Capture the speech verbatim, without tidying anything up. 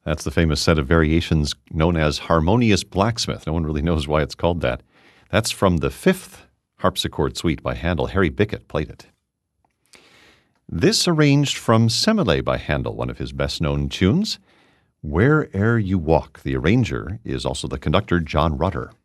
That's the famous set of variations known as Harmonious Blacksmith. No one really knows why it's called that. That's from the fifth harpsichord suite by Handel. Harry Bickett played it. This arranged from Semele by Handel, one of his best-known tunes. Where'er You Walk. The arranger is also the conductor, John Rutter.